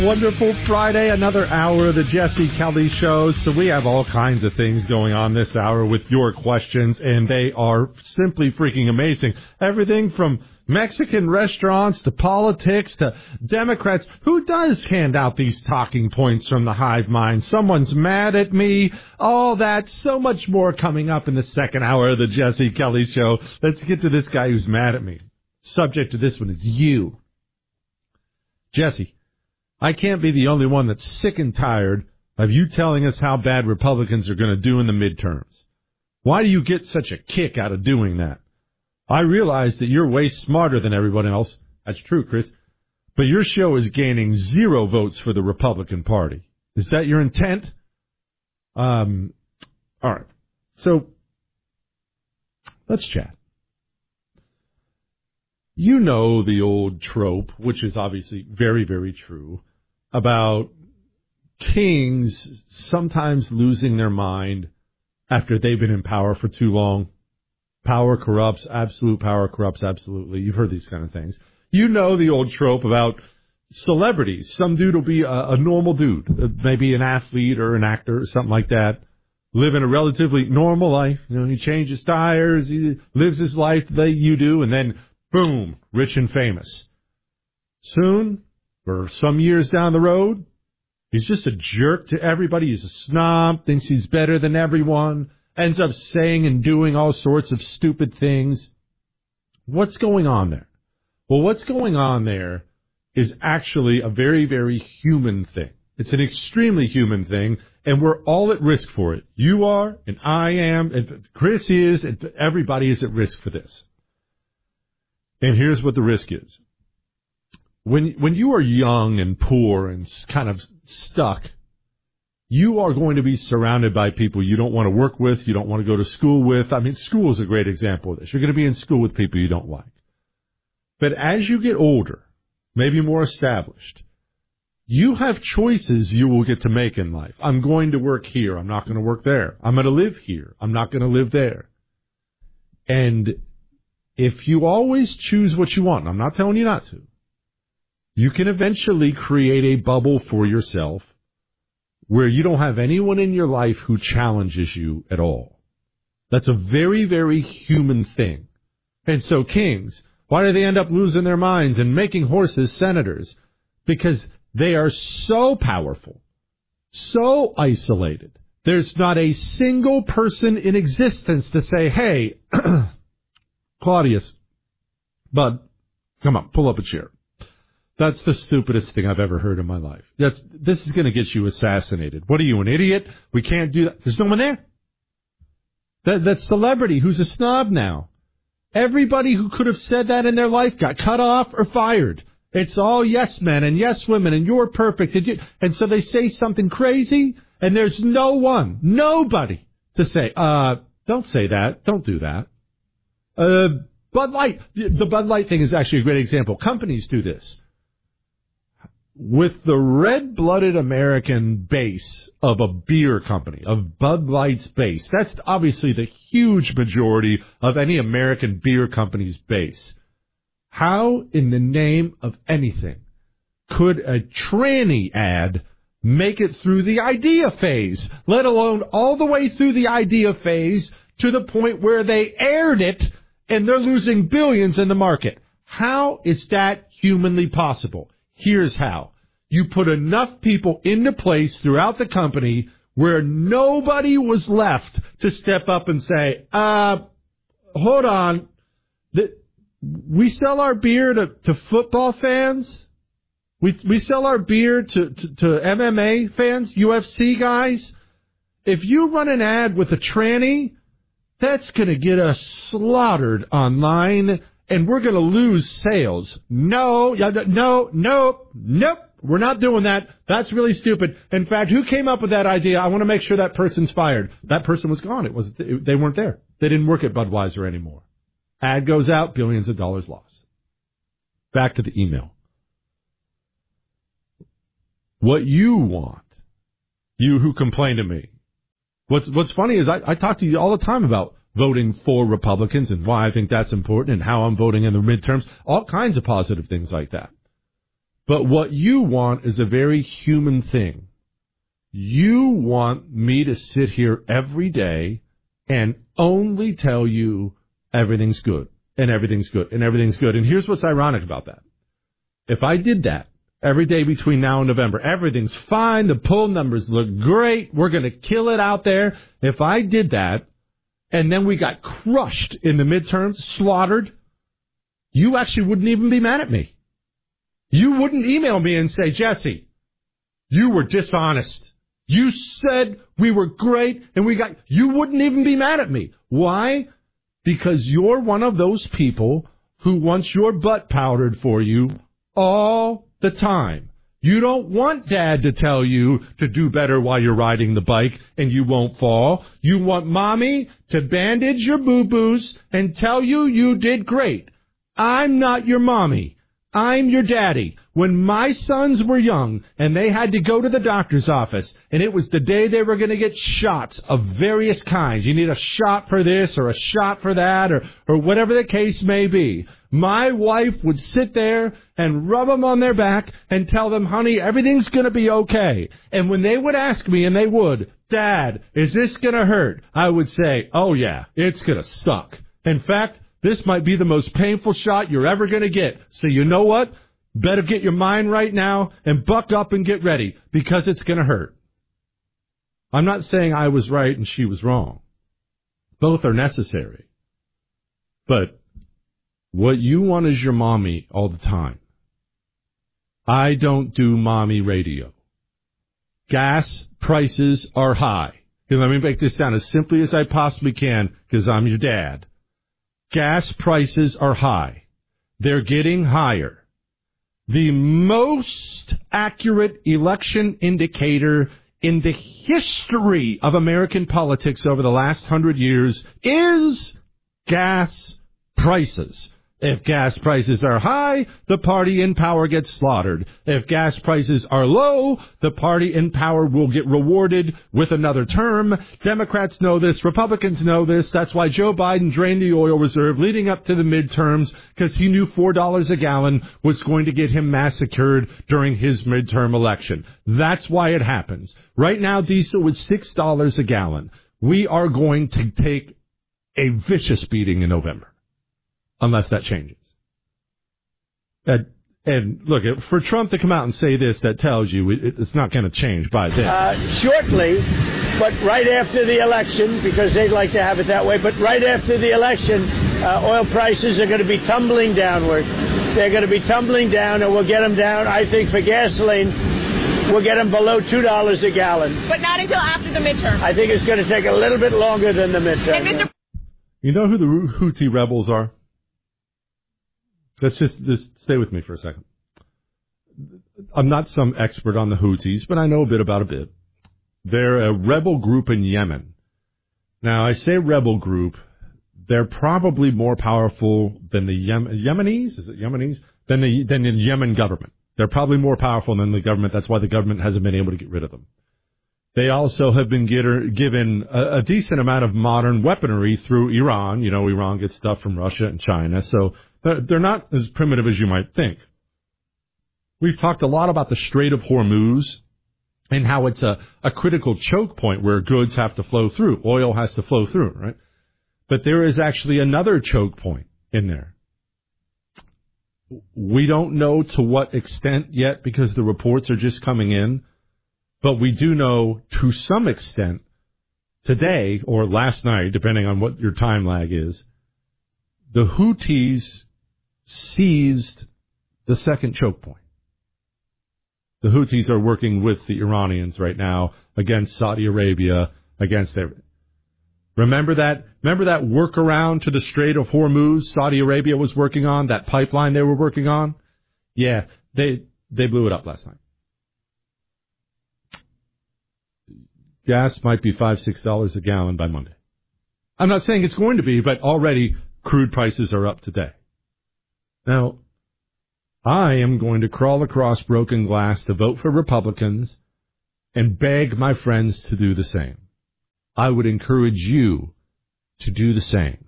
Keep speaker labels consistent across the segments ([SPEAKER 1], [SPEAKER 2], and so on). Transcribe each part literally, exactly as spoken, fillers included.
[SPEAKER 1] Wonderful Friday, another hour of the Jesse Kelly Show. So we have all kinds of things going on this hour with your questions, and they are simply freaking amazing. Everything from Mexican restaurants to politics to Democrats. Who does hand out these talking points from the hive mind? Someone's mad at me. All that, so much more coming up in the second hour of the Jesse Kelly Show. Let's get to this guy who's mad at me. Subject to this one is you. Jesse, I can't be the only one that's sick and tired of you telling us how bad Republicans are going to do in the midterms. Why do you get such a kick out of doing that? I realize that you're way smarter than everyone else. That's true, Chris. But your show is gaining zero votes for the Republican Party. Is that your intent? Um, all right. So let's chat. You know the old trope, which is obviously very, very true, about kings sometimes losing their mind after they've been in power for too long. Power corrupts, absolute power corrupts, absolutely. You've heard these kind of things. You know the old trope about celebrities. Some dude will be a, a normal dude, maybe an athlete or an actor or something like that, living a relatively normal life. You know, he changes tires, he lives his life the way you do, and then, boom, rich and famous. Soon, or some years down the road, he's just a jerk to everybody. He's a snob, thinks he's better than everyone, ends up saying and doing all sorts of stupid things. What's going on there? Well, what's going on there is actually a very, very human thing. It's an extremely human thing, and we're all at risk for it. You are, and I am, and Chris is, and everybody is at risk for this. And here's what the risk is. When when you are young and poor and kind of stuck, you are going to be surrounded by people you don't want to work with, you don't want to go to school with. I mean, school is a great example of this. You're going to be in school with people you don't like. But as you get older, maybe more established, you have choices you will get to make in life. I'm going to work here. I'm not going to work there. I'm going to live here. I'm not going to live there. And if you always choose what you want, and I'm not telling you not to, you can eventually create a bubble for yourself where you don't have anyone in your life who challenges you at all. That's a very, very human thing. And so kings, why do they end up losing their minds and making horses senators? Because they are so powerful, so isolated. There's not a single person in existence to say, hey, Claudius, bud, come on, pull up a chair. That's the stupidest thing I've ever heard in my life. That's This is going to get you assassinated. What are you, an idiot? We can't do that. There's no one there. That, that celebrity who's a snob now. Everybody who could have said that in their life got cut off or fired. It's all yes men and yes women, and you're perfect. And, you, and so they say something crazy, and there's no one, nobody to say, uh, don't say that. Don't do that. Uh, Bud Light. The Bud Light thing is actually a great example. Companies do this. With the red-blooded American base of a beer company, of Bud Light's base, that's obviously the huge majority of any American beer company's base. How in the name of anything could a tranny ad make it through the idea phase, let alone all the way through the idea phase to the point where they aired it and they're losing billions in the market? How is that humanly possible? Here's how. You put enough people into place throughout the company where nobody was left to step up and say, uh, hold on. The, we sell our beer to, to football fans. We we sell our beer to, to, to M M A fans, U F C guys. If you run an ad with a tranny, that's going to get us slaughtered online, and we're going to lose sales. No, no, no, nope. We're not doing that. That's really stupid. In fact, who came up with that idea? I want to make sure that person's fired. That person was gone. It was they weren't there. They didn't work at Budweiser anymore. Ad goes out, billions of dollars lost. Back to the email. What you want, you who complain to me. What's what's funny is I, I talk to you all the time about voting for Republicans and why I think that's important and how I'm voting in the midterms, all kinds of positive things like that. But what you want is a very human thing. You want me to sit here every day and only tell you everything's good, and everything's good, and everything's good. And here's what's ironic about that. If I did that every day between now and November, everything's fine, the poll numbers look great, we're going to kill it out there. If I did that, and then we got crushed in the midterms, slaughtered, you actually wouldn't even be mad at me. You wouldn't email me and say, Jesse, you were dishonest. You said we were great, and we got... You wouldn't even be mad at me. Why? Because you're one of those people who wants your butt powdered for you all the time. You don't want Dad to tell you to do better while you're riding the bike and you won't fall. You want Mommy to bandage your boo-boos and tell you you did great. I'm not your mommy. I'm your daddy. When my sons were young and they had to go to the doctor's office and it was the day they were going to get shots of various kinds, you need a shot for this or a shot for that or, or whatever the case may be, my wife would sit there and rub them on their back and tell them, honey, everything's going to be okay. And when they would ask me, and they would, Dad, is this going to hurt? I would say, oh, yeah, it's going to suck. In fact, this might be the most painful shot you're ever going to get. So you know what? Better get your mind right now and buck up and get ready because it's going to hurt. I'm not saying I was right and she was wrong. Both are necessary. But what you want is your mommy all the time. I don't do mommy radio. Gas prices are high. And let me make this down as simply as I possibly can because I'm your dad. Gas prices are high. They're getting higher. The most accurate election indicator in the history of American politics over the last hundred years is gas prices. If gas prices are high, the party in power gets slaughtered. If gas prices are low, the party in power will get rewarded with another term. Democrats know this. Republicans know this. That's why Joe Biden drained the oil reserve leading up to the midterms, because he knew four dollars a gallon was going to get him massacred during his midterm election. That's why it happens. Right now, diesel is six dollars a gallon. We are going to take a vicious beating in November. Unless that changes. And, and look, for Trump to come out and say this, that tells you it, it's not going to change by then.
[SPEAKER 2] Uh, shortly, but right after the election, because they'd like to have it that way, but right after the election, uh, oil prices are going to be tumbling downward. They're going to be tumbling down, and we'll get them down, I think, for gasoline, we'll get them below two dollars a gallon.
[SPEAKER 3] But not until after the midterm.
[SPEAKER 2] I think it's going to take a little bit longer than the midterm.
[SPEAKER 3] And Mister
[SPEAKER 1] You know who the Houthi rebels are? Let's just, just stay with me for a second. I'm not some expert on the Houthis, but I know a bit about a bit. They're a rebel group in Yemen. Now, I say rebel group. They're probably more powerful than the Yem- Yemenis. Is it Yemenis? Than the, than the Yemen government. They're probably more powerful than the government. That's why the government hasn't been able to get rid of them. They also have been get, given a, a decent amount of modern weaponry through Iran. You know, Iran gets stuff from Russia and China, so they're not as primitive as you might think. We've talked a lot about the Strait of Hormuz and how it's a, a critical choke point where goods have to flow through. Oil has to flow through, right? But there is actually another choke point in there. We don't know to what extent yet because the reports are just coming in. But we do know to some extent today or last night, depending on what your time lag is, the Houthis seized the second choke point. The Houthis are working with the Iranians right now against Saudi Arabia, against everything. Remember that? Remember that workaround to the Strait of Hormuz Saudi Arabia was working on, that pipeline they were working on? Yeah, they they blew it up last night. Gas might be five, six dollars a gallon by Monday. I'm not saying it's going to be, but already crude prices are up today. Now, I am going to crawl across broken glass to vote for Republicans and beg my friends to do the same. I would encourage you to do the same.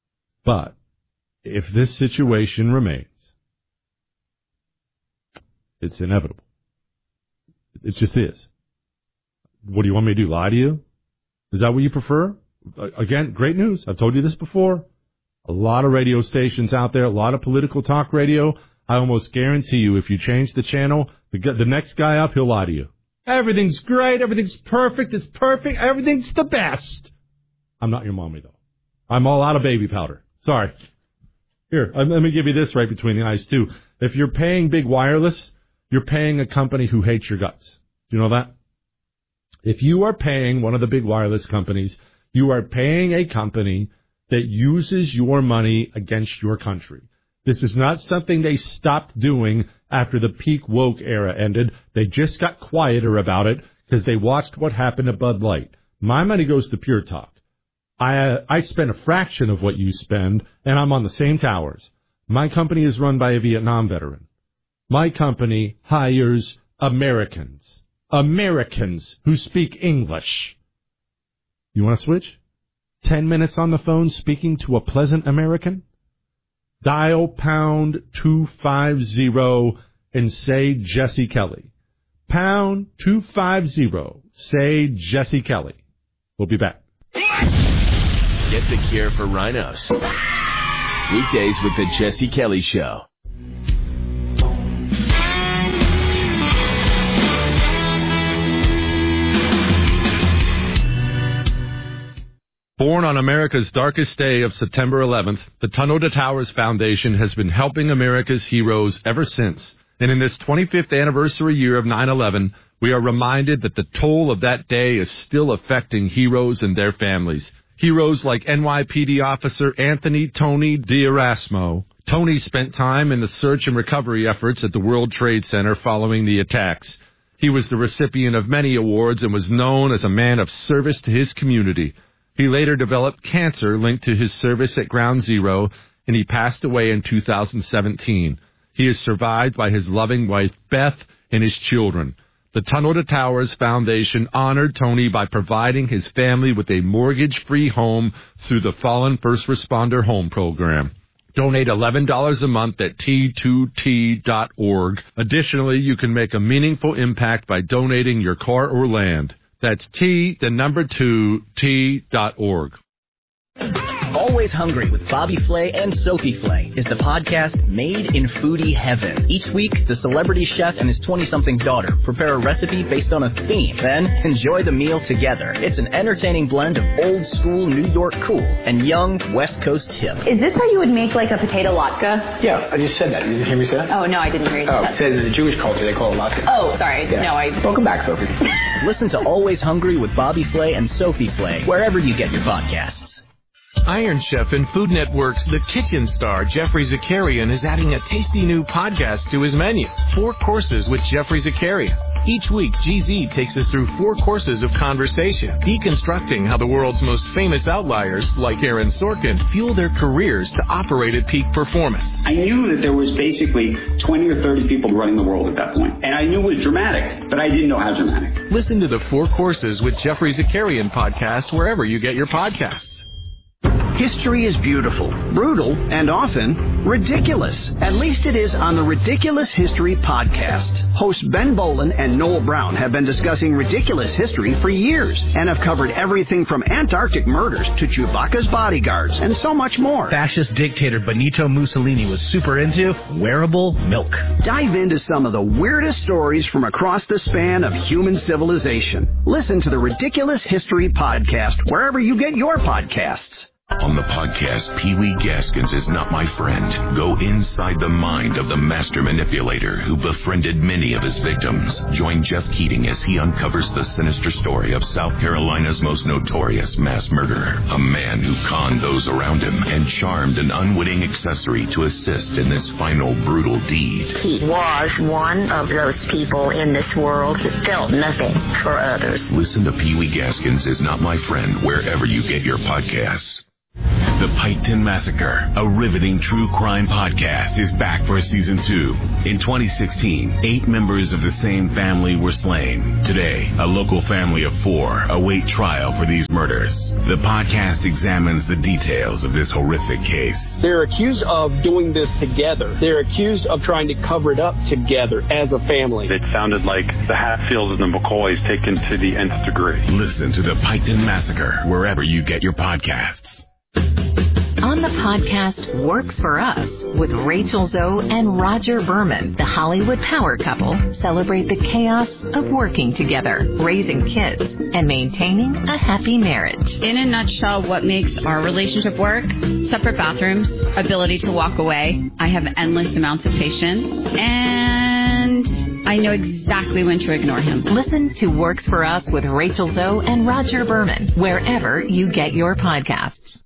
[SPEAKER 1] But if this situation remains, It's inevitable. It just is. What do you want me to do, lie to you? Is that what you prefer? Again, great news. I've told you this before. A lot of radio stations out there, a lot of political talk radio. I almost guarantee you if you change the channel, the, the next guy up, he'll lie to you. Everything's great. Everything's perfect. It's perfect. Everything's the best. I'm not your mommy, though. I'm all out of baby powder. Sorry. Here, let me give you this right between the eyes, too. If you're paying big wireless, you're paying a company who hates your guts. Do you know that? If you are paying one of the big wireless companies, you are paying a company that uses your money against your country. This is not something they stopped doing after the peak woke era ended. They just got quieter about it because they watched what happened to Bud Light. My money goes to Pure Talk. I uh, I spend a fraction of what you spend, and I'm on the same towers. My company is run by a Vietnam veteran. My company hires Americans. Americans who speak English. You want to switch? Ten minutes on the phone speaking to a pleasant American? Dial pound two five zero and say Jesse Kelly. Pound two five zero. Say Jesse Kelly. We'll be back.
[SPEAKER 3] Get the cure for rhinos. Weekdays with the Jesse Kelly Show.
[SPEAKER 1] Born on America's darkest day of September eleventh, the Tunnel to Towers Foundation has been helping America's heroes ever since. And in this twenty-fifth anniversary year of nine eleven, we are reminded that the toll of that day is still affecting heroes and their families. Heroes like N Y P D officer Anthony Tony D'Erasmo. Tony spent time in the search and recovery efforts at the World Trade Center following the attacks. He was the recipient of many awards and was known as a man of service to his community. He later developed cancer linked to his service at Ground Zero, and he passed away in two thousand seventeen. He is survived by his loving wife, Beth, and his children. The Tunnel to Towers Foundation honored Tony by providing his family with a mortgage-free home through the Fallen First Responder Home Program. Donate eleven dollars a month at T two T dot org. Additionally, you can make a meaningful impact by donating your car or land. That's T, the number two, T dot org.
[SPEAKER 4] Always Hungry with Bobby Flay and Sophie Flay is the podcast made in foodie heaven. Each week, the celebrity chef and his twenty-something daughter prepare a recipe based on a theme, then enjoy the meal together. It's an entertaining blend of old-school New York cool and young West Coast hip.
[SPEAKER 5] Is this how you would make, like, a potato latke?
[SPEAKER 6] Yeah, I just said that. You didn't hear me say that?
[SPEAKER 5] Oh, no, I didn't hear you say
[SPEAKER 6] oh,
[SPEAKER 5] that.
[SPEAKER 6] Oh, in the Jewish culture, they call it latke.
[SPEAKER 5] Oh, sorry.
[SPEAKER 6] Yeah.
[SPEAKER 5] No, I...
[SPEAKER 6] Welcome back, Sophie.
[SPEAKER 4] Listen to Always Hungry with Bobby Flay and Sophie Flay wherever you get your podcasts.
[SPEAKER 7] Iron Chef and Food Network's The Kitchen star, Jeffrey Zakarian, is adding a tasty new podcast to his menu, Four Courses with Jeffrey Zakarian. Each week, G Z takes us through four courses of conversation, deconstructing how the world's most famous outliers, like Aaron Sorkin, fuel their careers to operate at peak performance.
[SPEAKER 8] I knew that there was basically twenty or thirty people running the world at that point, and I knew it was dramatic, but I didn't know how dramatic.
[SPEAKER 7] Listen to the Four Courses with Jeffrey Zakarian podcast wherever you get your podcasts.
[SPEAKER 9] History is beautiful, brutal, and often ridiculous. At least it is on the Ridiculous History podcast. Hosts Ben Bolin and Noel Brown have been discussing ridiculous history for years and have covered everything from Antarctic murders to Chewbacca's bodyguards and so much more.
[SPEAKER 10] Fascist dictator Benito Mussolini was super into wearable milk.
[SPEAKER 9] Dive into some of the weirdest stories from across the span of human civilization. Listen to the Ridiculous History podcast wherever you get your podcasts.
[SPEAKER 11] On the podcast, Pee Wee Gaskins is Not My Friend. Go inside the mind of the master manipulator who befriended many of his victims. Join Jeff Keating as he uncovers the sinister story of South Carolina's most notorious mass murderer. A man who conned those around him and charmed an unwitting accessory to assist in this final brutal deed.
[SPEAKER 12] He was one of those people in this world who felt nothing for others.
[SPEAKER 11] Listen to Pee Wee Gaskins is Not My Friend wherever you get your podcasts. The Piketon Massacre, a riveting true crime podcast, is back for season two. In twenty sixteen, eight members of the same family were slain. Today, a local family of four await trial for these murders. The podcast examines the details of this horrific case.
[SPEAKER 13] They're accused of doing this together. They're accused of trying to cover it up together as a family.
[SPEAKER 14] It sounded like the Hatfields and the McCoys taken to the nth degree.
[SPEAKER 11] Listen to The Piketon Massacre wherever you get your podcasts.
[SPEAKER 15] On the podcast Works For Us with Rachel Zoe and Roger Berman, the Hollywood power couple celebrate the chaos of working together, raising kids, and maintaining a happy marriage.
[SPEAKER 16] In a nutshell, what makes our relationship work? Separate bathrooms, ability to walk away. I have endless amounts of patience, and I know exactly when to ignore him.
[SPEAKER 15] Listen to Works For Us with Rachel Zoe and Roger Berman wherever you get your podcasts.